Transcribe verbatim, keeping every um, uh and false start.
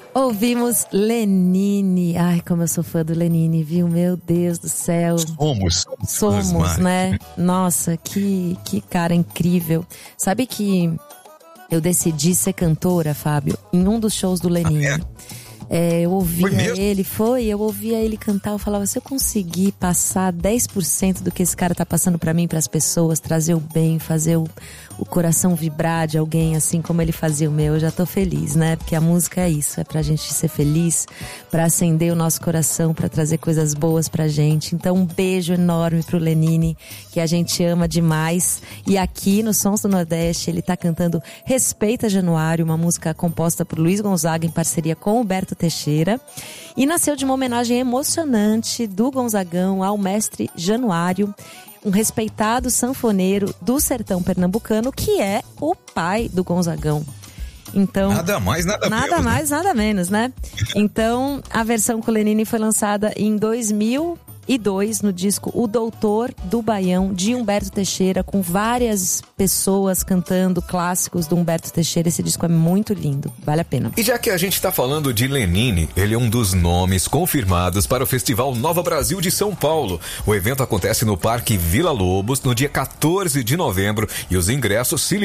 Ouvimos Lenine. Ai, como eu sou fã do Lenine, viu? Meu Deus do céu. Somos. Somos, somos né? Nossa, que, que cara incrível. Sabe que eu decidi ser cantora, Fábio, em um dos shows do Lenine. Ah, é? É, eu ouvia ele, foi, eu ouvia ele cantar, eu falava, se eu conseguir passar dez por cento do que esse cara tá passando pra mim, pras pessoas, trazer o bem, fazer o, o coração vibrar de alguém, assim como ele fazia o meu, eu já tô feliz, né? Porque a música é isso, é pra gente ser feliz, pra acender o nosso coração, pra trazer coisas boas pra gente. Então um beijo enorme pro Lenine, que a gente ama demais. E aqui no Sons do Nordeste, ele tá cantando Respeita Januário, uma música composta por Luiz Gonzaga em parceria com o Berto Teixeira, e nasceu de uma homenagem emocionante do Gonzagão ao mestre Januário, um respeitado sanfoneiro do sertão pernambucano, que é o pai do Gonzagão. Então, nada mais, nada, nada menos. Nada mais, né? nada menos, né? Então, a versão com Lenine foi lançada em dois mil e dois no disco O Doutor do Baião, de Humberto Teixeira, com várias pessoas cantando clássicos do Humberto Teixeira. Esse disco é muito lindo, vale a pena. E já que a gente está falando de Lenine, ele é um dos nomes confirmados para o Festival Nova Brasil de São Paulo. O evento acontece no Parque Vila Lobos no dia quatorze de novembro e os ingressos se